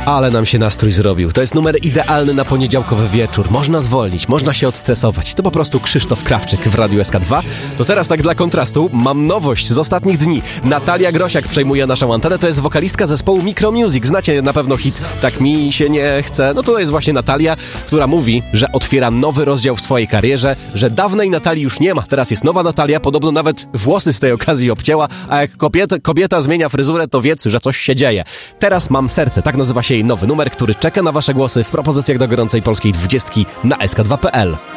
Ale nam się nastrój zrobił. To jest numer idealny na poniedziałkowy wieczór. Można zwolnić, można się odstresować. To po prostu Krzysztof Krawczyk w Radiu SK2. To teraz tak dla kontrastu mam nowość z ostatnich dni. Natalia Grosiak przejmuje naszą antenę. To jest wokalistka zespołu Micromusic. Znacie na pewno hit Tak mi się nie chce. No to jest właśnie Natalia, która mówi, że otwiera nowy rozdział w swojej karierze, że dawnej Natalii już nie ma. Teraz jest nowa Natalia. Podobno nawet włosy z tej okazji obcięła, a jak kobieta zmienia fryzurę, to wiedz, że coś się dzieje. Teraz mam serce. Tak nazywa się jej nowy numer, który czeka na wasze głosy w propozycjach do gorącej polskiej 20 na sk2.pl.